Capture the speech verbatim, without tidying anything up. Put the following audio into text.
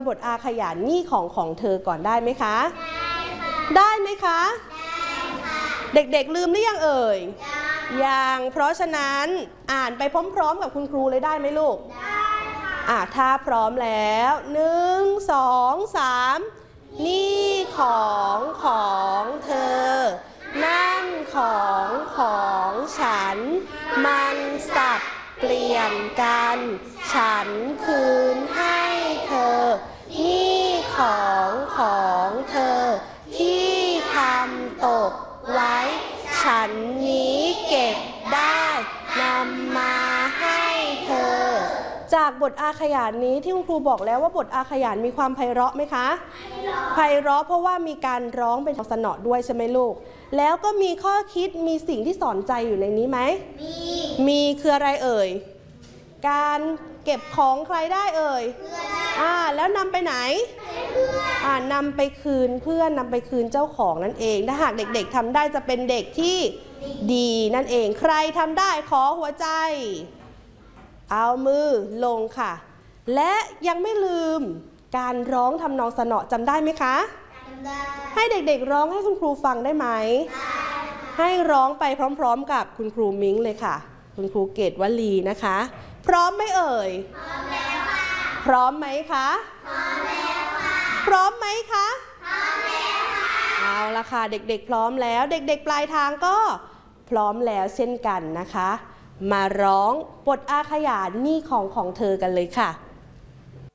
บทอาขยานนี่ของของเธอก่อนได้ไหมคะได้ไหมคะเด็กๆลืมหรือยังเอ่ยยังเพราะฉะนั้นอ่านไปพร้อมๆกับคุณครูเลยได้ไหมลูกได้ค่ะอ่ะถ้าพร้อมแล้วหนึ่งสองสามนี่ของของเธอนั่นของของฉันมันสับเปลี่ยนกันฉันคืนให้เธอนี่ของของเธอที่ทำตกไว้ฉันนี้เก็บได้นำมาให้เธอจากบทอาขยานนี้ที่คุณครูบอกแล้วว่าบทอาขยานมีความไพเราะไหมคะไพเราะเพราะว่ามีการร้องเป็นสนอด้วยใช่ไหมลูกแล้วก็มีข้อคิดมีสิ่งที่สอนใจอยู่ในนี้ไหมมีมีคืออะไรเอ่ยการเก็บของใครได้เอ่ยอ่าแล้วนำไปไหนอ่านำไปคืนเพื่อนนำไปคืนเจ้าของนั่นเองถ้าหากเด็กๆทำได้จะเป็นเด็กที่ดีนั่นเองใครทำได้ขอหัวใจเอามือลงค่ะและยังไม่ลืมการร้องทำนองสนอจำได้ไหมคะให้เด็กๆร้องให้คุณครูฟังได้ไหมให้ร้องไปพร้อมๆกับคุณครูมิ้งเลยค่ะคุณครูเกตวลีนะคะพร้อมไหมเอ่ยพร้อมแล้วค่ะพร้อมไหมคะพร้อมแล้วค่ะพร้อมไหมคะพร้อมแล้วค่ะเอาละค่ะเด็กๆพร้อมแล้วเด็กๆปลายทางก็พร้อมแล้วเช่นกันนะคะมาร้องบทอาขยานนี่ของของเธอกันเลยค่ะ